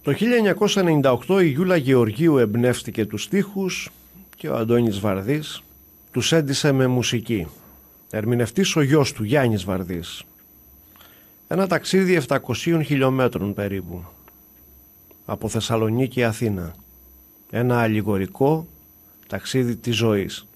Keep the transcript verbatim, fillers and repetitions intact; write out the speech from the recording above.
Το χίλια εννιακόσια ενενήντα οκτώ η Γιούλα Γεωργίου εμπνεύστηκε τους στίχους και ο Αντώνης Βαρδής τους έντισε με μουσική. Ερμηνευτής ο γιος του, Γιάννης Βαρδής. Ένα ταξίδι επτακοσίων χιλιόμετρων περίπου, από Θεσσαλονίκη Αθήνα. Ένα αλληγορικό ταξίδι της ζωής.